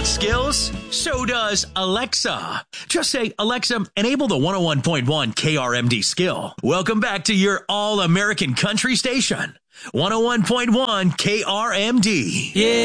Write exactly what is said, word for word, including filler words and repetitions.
skills? So does Alexa. Just say, Alexa, enable the one oh one point one K R M D skill. Welcome back to your all-American country station. one oh one point one K R M D. Yeah.